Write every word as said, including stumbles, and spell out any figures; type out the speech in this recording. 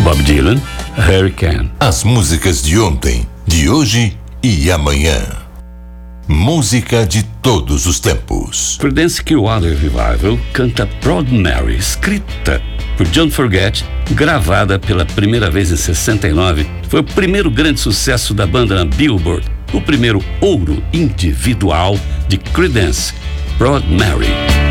Bob Dylan, Hurricane. As músicas de ontem, de hoje e amanhã. Música de todos os tempos. Creedence Clearwater Revival canta Proud Mary, escrita por John Fogerty, gravada pela primeira vez em sessenta e nove. Foi o primeiro grande sucesso da banda na Billboard, o primeiro ouro individual de Creedence, Proud Mary.